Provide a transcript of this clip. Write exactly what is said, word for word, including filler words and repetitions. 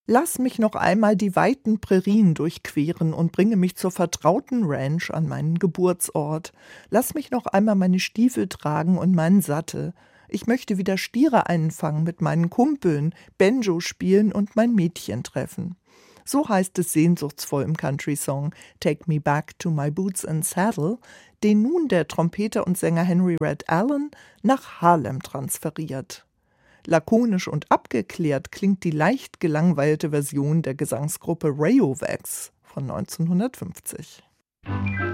Lass mich noch einmal die weiten Prärien durchqueren und bringe mich zur vertrauten Ranch an meinen Geburtsort. Lass mich noch einmal meine Stiefel tragen und meinen Sattel. Ich möchte wieder Stiere einfangen mit meinen Kumpeln, Banjo spielen und mein Mädchen treffen. So heißt es sehnsuchtsvoll im Country-Song Take Me Back to My Boots and Saddle, den nun der Trompeter und Sänger Henry Red Allen nach Harlem transferiert. Lakonisch und abgeklärt klingt die leicht gelangweilte Version der Gesangsgruppe Rayovacs von neunzehnhundertfünfzig.